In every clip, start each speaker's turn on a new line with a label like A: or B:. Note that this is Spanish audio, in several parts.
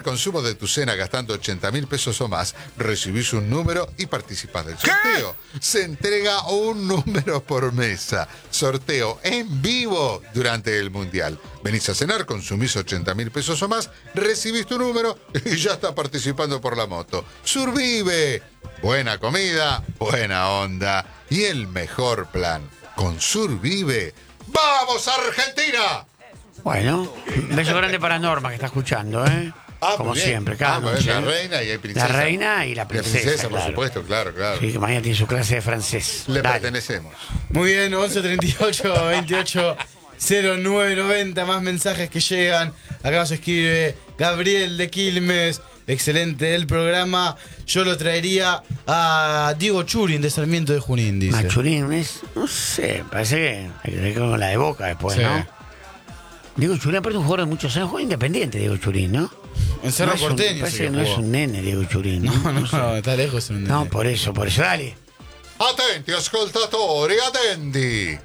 A: consumo de tu cena gastando 80.000 pesos o más, recibís un número y participás del sorteo. Se entrega un número por mesa. Sorteo en vivo durante el Mundial. Venís a cenar, consumís 80.000 pesos o más, recibís tu número y ya está participando por la moto. Survive. Buena comida, buena onda y el mejor plan. Con Survive. ¡Vamos, Argentina!
B: Bueno, un beso grande para Norma que está escuchando, ¿eh? Como siempre, cada noche.
A: La reina y hay princesa.
B: La reina y la princesa.
A: La princesa, por
B: claro.
A: supuesto, claro.
B: Sí, que mañana tiene su clase de francés.
A: Le pertenecemos.
C: Muy bien, 11 38 28 0990, más mensajes que llegan. Acá nos escribe Gabriel de Quilmes. Excelente el programa. Yo lo traería a Diego Churin de Sarmiento de Junín, dice.
B: Churin es, no sé, parece que hay que ver con la de Boca después,
C: Sí.
B: ¿no? Diego Churin, aparte un jugador de muchos años, juega independiente Diego Churin, ¿no?
C: En Cerro
B: No
C: Porteño.
B: parece
C: sí
B: que no es un nene Diego Churin.
C: No, está lejos.
B: No, por eso, dale.
A: Attenti ascoltatori, attendi.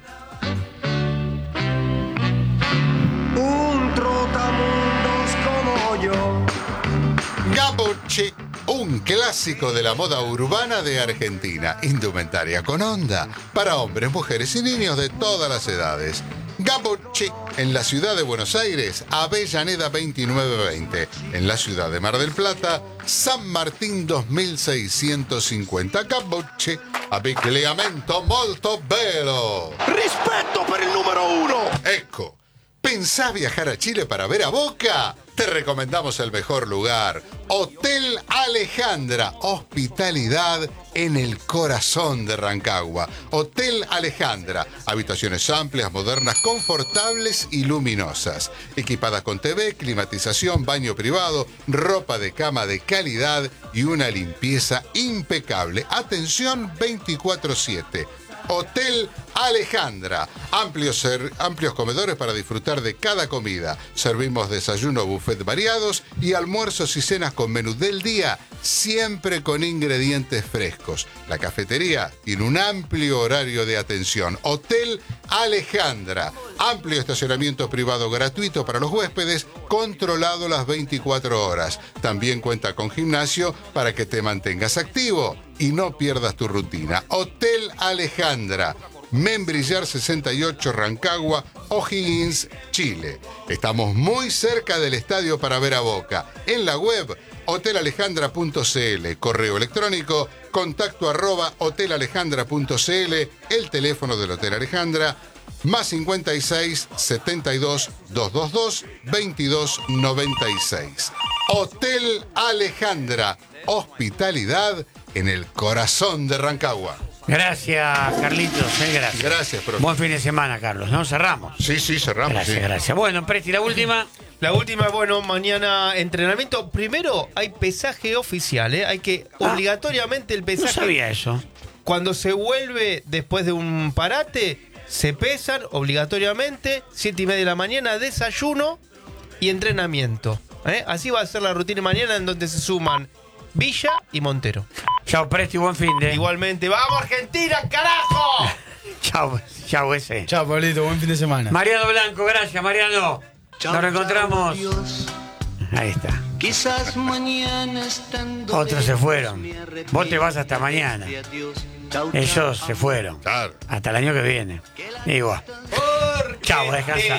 D: Un trotamundos como yo.
A: Gabucci, un clásico de la moda urbana de Argentina. Indumentaria con onda para hombres, mujeres y niños de todas las edades. Gabucci, en la ciudad de Buenos Aires, Avellaneda 2920. En la ciudad de Mar del Plata, San Martín 2650. Gabucci, abbigliamento molto bello.
D: Rispetto per il numero 1.
A: Ecco, ¿pensás viajar a Chile para ver a Boca? Te recomendamos el mejor lugar. Hotel Alejandra, hospitalidad en el corazón de Rancagua. Hotel Alejandra, habitaciones amplias, modernas, confortables y luminosas. Equipadas con TV, climatización, baño privado, ropa de cama de calidad y una limpieza impecable. Atención 24/7. Hotel Alejandra. Amplios comedores para disfrutar de cada comida. Servimos desayuno, buffet variados y almuerzos y cenas con menú del día, siempre con ingredientes frescos. La cafetería tiene un amplio horario de atención. Hotel Alejandra. Amplio estacionamiento privado gratuito para los huéspedes, controlado las 24 horas. También cuenta con gimnasio para que te mantengas activo y no pierdas tu rutina. Hotel Alejandra, Membrillar 68, Rancagua, O'Higgins, Chile. Estamos muy cerca del estadio para ver a Boca. En la web, hotelalejandra.cl. Correo electrónico, contacto @hotelalejandra.cl. El teléfono del Hotel Alejandra, más 56 72 222 22 96. Hotel Alejandra, hospitalidad en el corazón de Rancagua.
B: Gracias, Carlitos, gracias.
A: Gracias, profe.
B: Buen fin de semana, Carlos, ¿no? Cerramos.
A: Sí, cerramos.
B: Gracias,
A: sí.
B: gracias. Bueno, Presti, la última.
E: La última, bueno, mañana entrenamiento. Primero hay pesaje oficial, ¿eh? Hay que obligatoriamente el pesaje.
B: No sabía eso.
E: Cuando se vuelve después de un parate, se pesan obligatoriamente, 7:30 de la mañana, desayuno y entrenamiento. Así va a ser la rutina mañana, en donde se suman Villa y Montero.
B: Chao, Presti, buen fin de.
E: Igualmente, ¡vamos Argentina, carajo!
B: Chao, ese.
C: Chao, Pablito, buen fin de semana.
B: Mariano Blanco, gracias, Mariano. Nos reencontramos. Ahí está.
D: Quizás mañana estando.
B: Otros se fueron. Vos te vas hasta mañana. Ellos se fueron.
A: Claro.
B: Hasta el año que viene. Digo. Chao, descansa.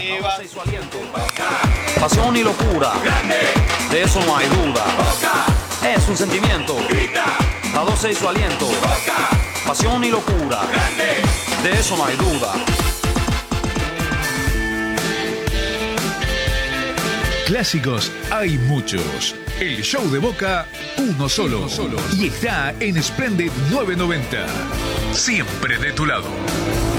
F: Pasión y locura, de eso no hay duda. Es un sentimiento, a 12 y su aliento. Pasión y locura, de eso no hay duda.
G: Clásicos hay muchos. El show de Boca, uno solo. Y está en Splendid 990. Siempre de tu lado.